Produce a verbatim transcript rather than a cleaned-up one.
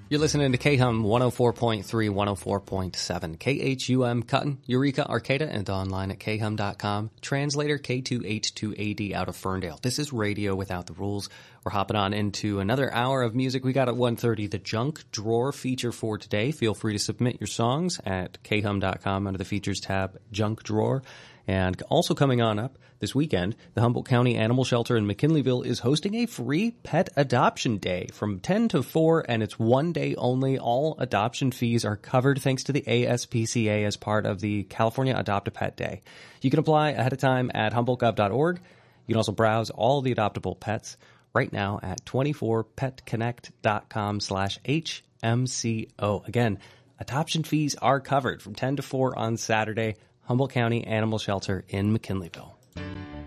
You're listening to K H U M one oh four point three, one oh four point seven. K H U M Cutton, Eureka, Arcata, and online at K H U M dot com. Translator K two H two A D out of Ferndale. This is Radio Without the Rules. We're hopping on into another hour of music. We got at one thirty the Junk Drawer feature for today. Feel free to submit your songs at K H U M dot com under the Features tab, Junk Drawer. And also coming on up this weekend, the Humboldt County Animal Shelter in McKinleyville is hosting a free pet adoption day from ten to four, and it's one day only. All adoption fees are covered thanks to the A S P C A as part of the California Adopt a Pet Day. You can apply ahead of time at humboldt gov dot org. You can also browse all the adoptable pets right now at twenty-four pet connect dot com slash H M C O. Again, adoption fees are covered from ten to four on Saturday. Humboldt County Animal Shelter in McKinleyville.